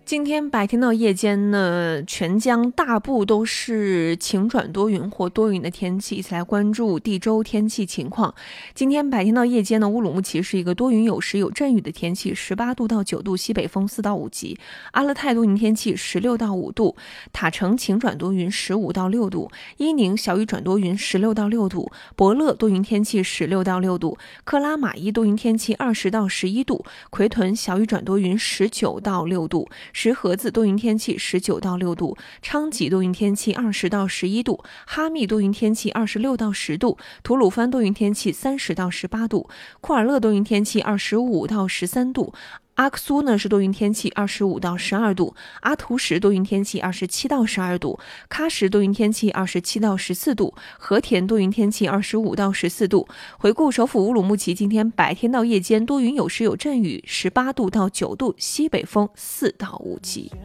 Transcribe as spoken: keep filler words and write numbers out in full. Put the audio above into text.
今天白天到夜间呢，全江大部都是晴转多云或多云的天气。一起来关注地州天气情况。今天白天到夜间呢，乌鲁木齐是一个多云有时有阵雨的天气，十八度到九度，西北风四到五级。阿勒泰多云天气，十六到五度。塔城晴转多云，十五到六度。伊宁小雨转多云，十六到六度。伯乐多云天气，十六到六度。克拉玛依多云天气，二十到十一度。奎屯小雨转多云，十九到六度。石河子多云天气，十九到六度。昌吉多云天气，二十到十一度。哈密多云天气，二十六到十度。吐鲁番多云天气，三十到十八度。库尔勒多云天气，二十五到十三度。阿克苏呢是多云天气，二十五到十二度。阿图什多云天气，二十七到十二度。喀什多云天气，二十七到十四度。和田多云天气，二十五到十四度。回顾首府乌鲁木齐今天白天到夜间多云有时有阵雨，十八度到九度，西北风四到五级。